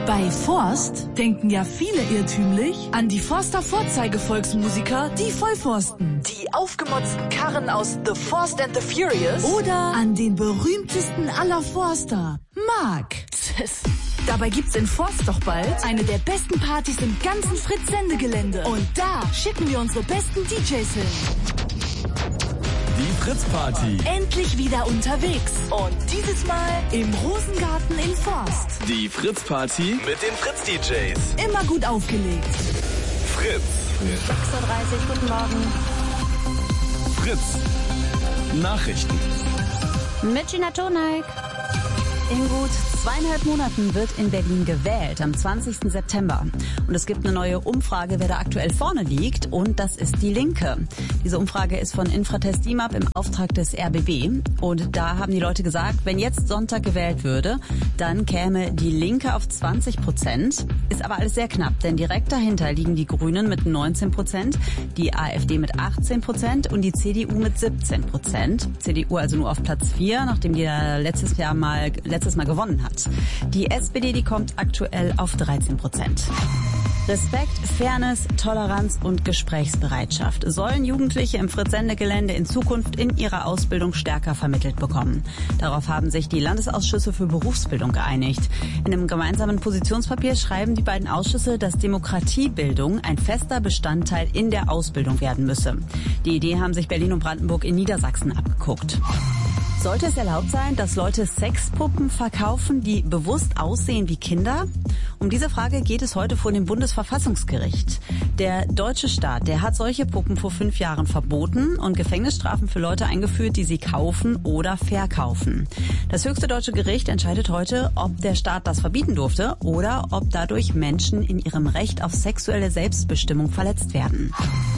Bei Forst denken ja viele irrtümlich an die Forster Vorzeigevolksmusiker, die Vollforsten. Die aufgemotzten Karren aus The Forst and the Furious. Oder an den berühmtesten aller Forster, Mark. Dabei gibt's in Forst doch bald eine der besten Partys im ganzen Fritz-Sendegelände. Und da schicken wir unsere besten DJs hin. Die Fritz-Party. Endlich wieder unterwegs. Und dieses Mal im Rosengarten in Forst. Die Fritz-Party mit den Fritz-DJs. Immer gut aufgelegt. Fritz. 6:30 Uhr, guten Morgen. Fritz. Nachrichten. Mit Gina Toneik. In gut 2,5 Monaten wird in Berlin gewählt, am 20. September. Und es gibt eine neue Umfrage, wer da aktuell vorne liegt. Und das ist die Linke. Diese Umfrage ist von Infratest DIMAP im Auftrag des RBB. Und da haben die Leute gesagt, wenn jetzt Sonntag gewählt würde, dann käme die Linke auf 20%. Ist aber alles sehr knapp, denn direkt dahinter liegen die Grünen mit 19%, die AfD mit 18% und die CDU mit 17%. CDU also nur auf Platz 4, nachdem die letztes Mal gewonnen hat. Die SPD, die kommt aktuell auf 13%. Respekt, Fairness, Toleranz und Gesprächsbereitschaft sollen Jugendliche im Fritz-Sende-Gelände in Zukunft in ihrer Ausbildung stärker vermittelt bekommen. Darauf haben sich die Landesausschüsse für Berufsbildung geeinigt. In einem gemeinsamen Positionspapier schreiben die beiden Ausschüsse, dass Demokratiebildung ein fester Bestandteil in der Ausbildung werden müsse. Die Idee haben sich Berlin und Brandenburg in Niedersachsen abgeguckt. Sollte es erlaubt sein, dass Leute Sexpuppen verkaufen, die bewusst aussehen wie Kinder? Um diese Frage geht es heute vor dem Bundesverfassungsgericht. Der deutsche Staat, der hat solche Puppen vor 5 Jahren verboten und Gefängnisstrafen für Leute eingeführt, die sie kaufen oder verkaufen. Das höchste deutsche Gericht entscheidet heute, ob der Staat das verbieten durfte oder ob dadurch Menschen in ihrem Recht auf sexuelle Selbstbestimmung verletzt werden.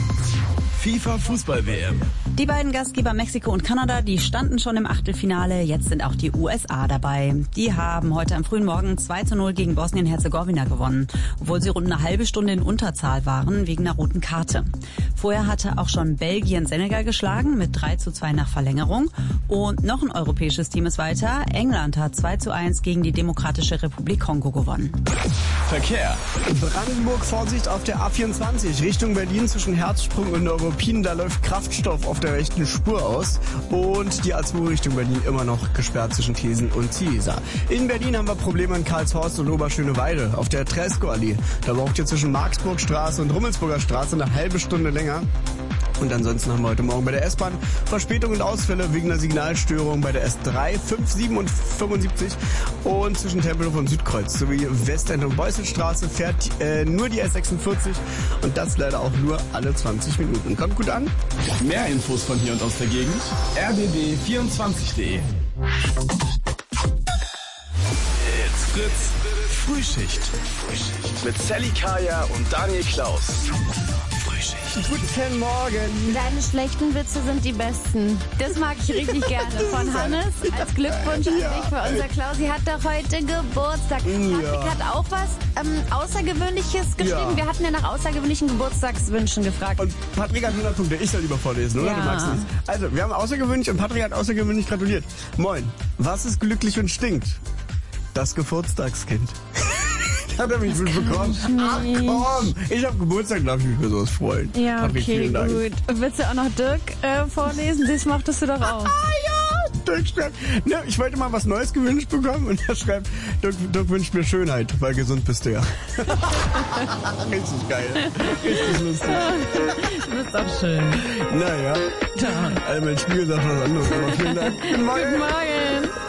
FIFA-Fußball-WM. Die beiden Gastgeber Mexiko und Kanada, die standen schon im Achtelfinale. Jetzt sind auch die USA dabei. Die haben heute am frühen Morgen 2:0 gegen Bosnien-Herzegowina gewonnen, obwohl sie rund eine halbe Stunde in Unterzahl waren wegen einer roten Karte. Vorher hatte auch schon Belgien Senegal geschlagen mit 3:2 nach Verlängerung. Und noch ein europäisches Team ist weiter. England hat 2:1 gegen die Demokratische Republik Kongo gewonnen. Verkehr. Brandenburg, Vorsicht auf der A24 Richtung Berlin zwischen Herzsprung und Neuruppin. Da läuft Kraftstoff auf der rechten Spur aus. Und die A2 Richtung Berlin immer noch gesperrt zwischen Thesen und Ziesa. In Berlin haben wir Probleme in Karlshorst und Oberschöneweide auf der Tresco-Allee. Da braucht ihr zwischen Marksburgstraße und Rummelsburger Straße eine halbe Stunde länger. Und ansonsten haben wir heute Morgen bei der S-Bahn Verspätung und Ausfälle wegen einer Signalstörung bei der S3, 5, 7 und 75 und zwischen Tempelhof und Südkreuz sowie Westend und Beusselstraße fährt nur die S46 und das leider auch nur alle 20 Minuten. Kommt gut an. Mehr Infos von hier und aus der Gegend. rbb24.de. It's Fritz. Frühschicht. Mit Sally Kaya und Daniel Klaus. Guten Morgen. Deine schlechten Witze sind die besten. Das mag ich richtig gerne. Von Hannes als Glückwunsch an dich für unser Klausi hat doch heute Geburtstag. Patrick hat auch was Außergewöhnliches geschrieben. Ja. Wir hatten ja nach außergewöhnlichen Geburtstagswünschen gefragt. Und Patrick hat 100 Punkte. Ich soll lieber vorlesen, oder? Ja. Du magst nicht. Also, wir haben außergewöhnlich und Patrick hat außergewöhnlich gratuliert. Moin. Was ist glücklich und stinkt? Das Geburtstagskind. Hat er mich mitbekommen? Ach komm, ich hab Geburtstag, darf ich mich für sowas freuen. Ja, Patrick, okay, vielen Dank. gut. Willst du auch noch Dirk vorlesen? Das mochtest du doch auch. Ja, Dirk schreibt, ne, ich wollte mal was Neues gewünscht bekommen und er schreibt, Dirk wünscht mir Schönheit, weil gesund bist du ja. Richtig geil. Richtig lustig. Du bist auch schön. Naja, also mein Spiegel sagt was anderes, aber vielen Dank. Guten Morgen.